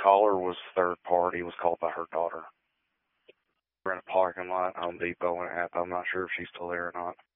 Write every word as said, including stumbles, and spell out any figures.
caller was third party, was called by her daughter. We're in a parking lot, Home Depot, and I'm not sure if she's still there or not.